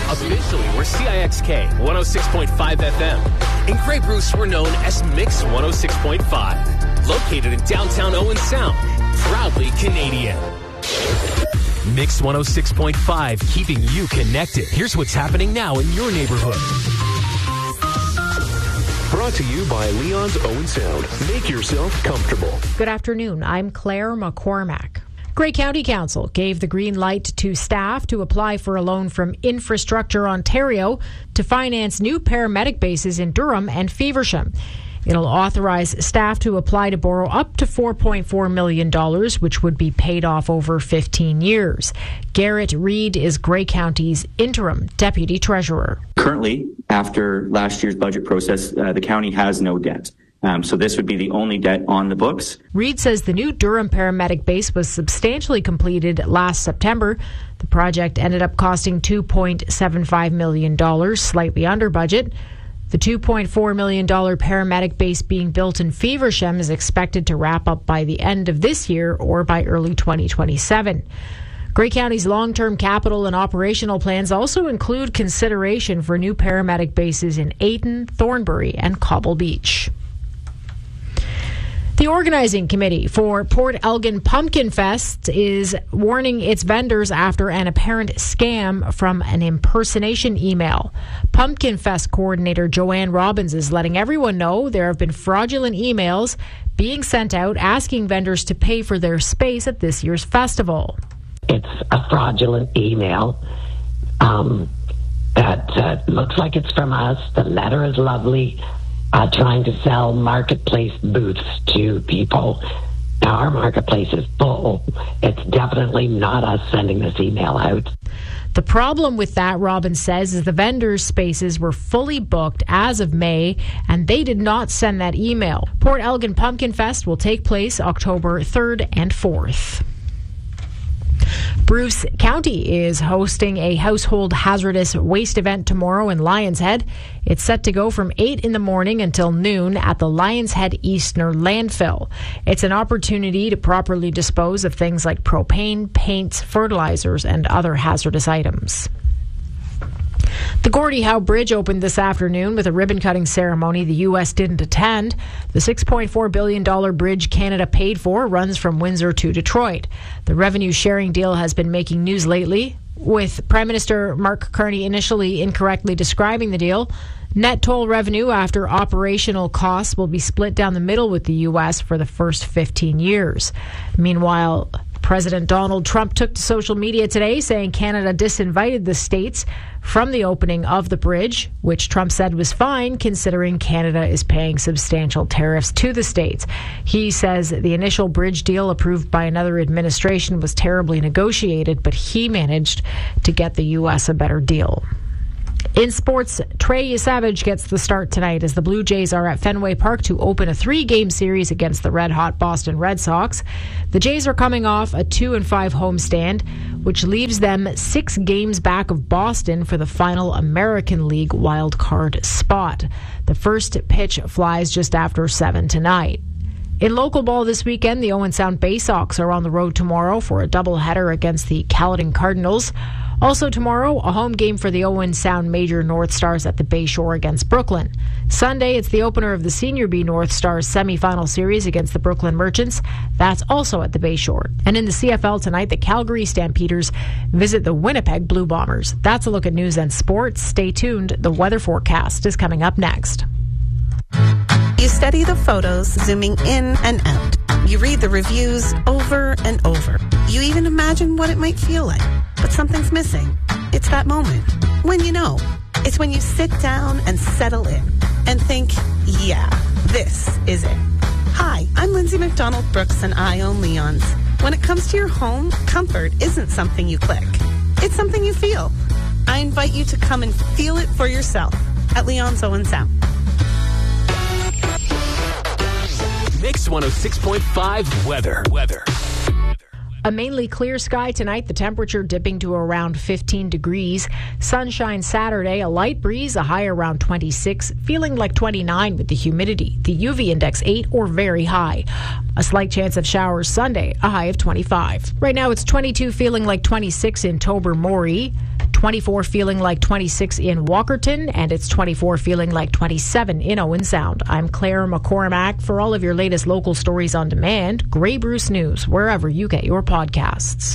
Officially, we're CIXK 106.5 FM. In Grey Bruce, we're known as Mix 106.5. Located in downtown Owen Sound. Proudly Canadian. Mix 106.5, keeping you connected. Here's what's happening now in your neighborhood. Brought to you by Leon's Owen Sound. Make yourself comfortable. Good afternoon. I'm Claire McCormack. Grey County Council gave the green light to staff to apply for a loan from Infrastructure Ontario to finance new paramedic bases in Durham and Feversham. It'll authorize staff to apply to borrow up to $4.4 million, which would be paid off over 15 years. Garrett Reed is Grey County's interim deputy treasurer. Currently, after last year's budget process, the county has no debt. So this would be the only debt on the books. Reed says the new Durham paramedic base was substantially completed last September. The project ended up costing $2.75 million, slightly under budget. The $2.4 million paramedic base being built in Feversham is expected to wrap up by the end of this year or by early 2027. Grey County's long-term capital and operational plans also include consideration for new paramedic bases in Ayton, Thornbury, and Cobble Beach. The organizing committee for Port Elgin Pumpkin Fest is warning its vendors after an apparent scam from an impersonation email. Pumpkin Fest coordinator Joanne Robbins is letting everyone know there have been fraudulent emails being sent out asking vendors to pay for their space at this year's festival. It's a fraudulent email that looks like it's from us. The letter is lovely. Trying to sell marketplace booths to people. Now, our marketplace is full. It's definitely not us sending this email out. The problem with that, Robbins says, is the vendors' spaces were fully booked as of May, and they did not send that email. Port Elgin Pumpkin Fest will take place October 3rd and 4th. Bruce County is hosting a household hazardous waste event tomorrow in Lions Head. It's set to go from 8 in the morning until noon at the Lions Head Eastner landfill. It's an opportunity to properly dispose of things like propane, paints, fertilizers, and other hazardous items. The Gordie Howe Bridge opened this afternoon with a ribbon-cutting ceremony the U.S. didn't attend. The $6.4 billion bridge Canada paid for runs from Windsor to Detroit. The revenue-sharing deal has been making news lately, with Prime Minister Mark Carney initially incorrectly describing the deal. Net toll revenue after operational costs will be split down the middle with the U.S. for the first 15 years. Meanwhile, President Donald Trump took to social media today saying Canada disinvited the states from the opening of the bridge, which Trump said was fine considering Canada is paying substantial tariffs to the states. He says the initial bridge deal approved by another administration was terribly negotiated, but he managed to get the U.S. a better deal. In sports, Trey Yesavage gets the start tonight as the Blue Jays are at Fenway Park to open a 3-game series against the red-hot Boston Red Sox. The Jays are coming off a 2-5 homestand, which leaves them 6 games back of Boston for the final American League wildcard spot. The first pitch flies just after 7 tonight. In local ball this weekend, the Owen Sound Bay Sox are on the road tomorrow for a doubleheader against the Caledon Cardinals. Also tomorrow, a home game for the Owen Sound Major North Stars at the Bayshore against Brooklyn. Sunday, it's the opener of the Senior B North Stars semifinal series against the Brooklyn Merchants. That's also at the Bayshore. And in the CFL tonight, the Calgary Stampeders visit the Winnipeg Blue Bombers. That's a look at news and sports. Stay tuned. The weather forecast is coming up next. You study the photos, zooming in and out. You read the reviews over and over. You even imagine what it might feel like. But something's missing. It's that moment. When you know. It's when you sit down and settle in and think, yeah, this is it. Hi, I'm Lindsay McDonald Brooks and I own Leon's. When it comes to your home, comfort isn't something you click. It's something you feel. I invite you to come and feel it for yourself at Leon's Owen Sound. Mix 106.5 weather. A mainly clear sky tonight, the temperature dipping to around 15 degrees. Sunshine Saturday, a light breeze, a high around 26, feeling like 29 with the humidity. The UV index 8 or very high. A slight chance of showers Sunday, a high of 25. Right now it's 22, feeling like 26 in Tobermory. 24 feeling like 26 in Walkerton, and it's 24 feeling like 27 in Owen Sound. I'm Claire McCormack. For all of your latest local stories on demand, Grey Bruce News, wherever you get your podcasts.